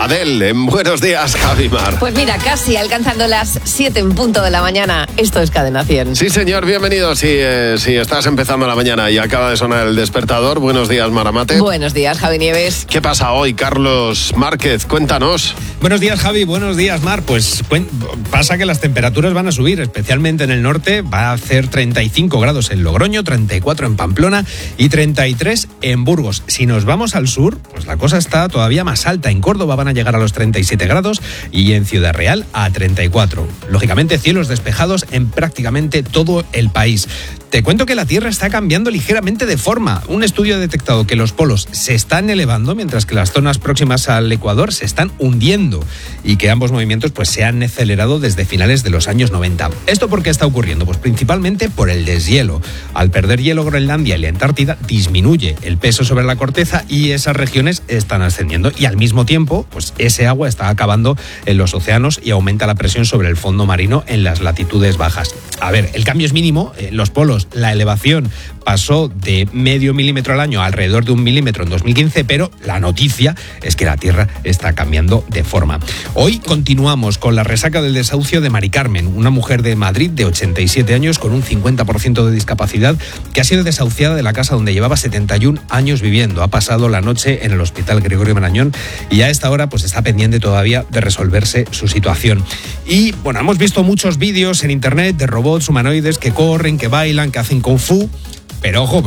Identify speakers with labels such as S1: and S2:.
S1: Adele, en Buenos Días, Javi Mar.
S2: Pues mira, casi alcanzando las 7 en punto de la mañana. Esto es Cadena 100.
S1: Sí, señor, bienvenido. Si estás empezando la mañana y acaba de sonar el despertador, buenos días, Maramate.
S2: Buenos días, Javi Nieves.
S1: ¿Qué pasa hoy, Carlos Márquez? Cuéntanos.
S3: Buenos días, Javi. Buenos días, Mar. Pues pasa que las temperaturas van a subir, especialmente en el norte. Va a hacer 35 grados en Logroño, 34 en Pamplona y 33 en Burgos. Si nos vamos al sur, pues la cosa está todavía más alta. En Córdoba van a llegar a los 37 grados y en Ciudad Real a 34. Lógicamente, cielos despejados en prácticamente todo el país. Te cuento que la Tierra está cambiando ligeramente de forma. Un estudio ha detectado que los polos se están elevando mientras que las zonas próximas al Ecuador se están hundiendo y que ambos movimientos pues se han acelerado desde finales de los años 90. ¿Esto por qué está ocurriendo? Pues principalmente por el deshielo. Al perder hielo Groenlandia y la Antártida disminuye el peso sobre la corteza y esas regiones están ascendiendo y al mismo tiempo pues ese agua está acabando en los océanos y aumenta la presión sobre el fondo marino en las latitudes bajas. A ver, el cambio es mínimo en los polos. La elevación pasó de medio milímetro al año a alrededor de 1 milímetro en 2015, pero la noticia es que la Tierra está cambiando de forma. Hoy continuamos con la resaca del desahucio de Mari Carmen, una mujer de Madrid de 87 años con un 50% de discapacidad que ha sido desahuciada de la casa donde llevaba 71 años viviendo. Ha pasado la noche en el Hospital Gregorio Marañón y a esta hora pues está pendiente todavía de resolverse su situación. Y bueno, hemos visto muchos vídeos en internet de robots humanoides que corren, que bailan, que hacen kung fu, pero ojo,